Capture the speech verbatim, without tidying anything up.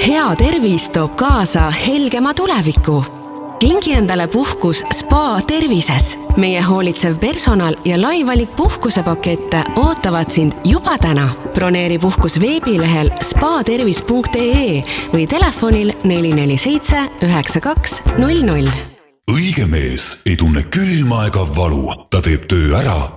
Hea tervis toob kaasa helgema tuleviku. Kingi endale puhkus Spa Tervises. Meie hoolitsev personal ja lai valik puhkusepakette ootavad sind juba täna. Broneeri puhkus veebilehel spa tervis punkt ee või telefonil neli neli seitse üheksa kaks null null. Õige mees ei tunne külma ega valu. Ta teeb töö ära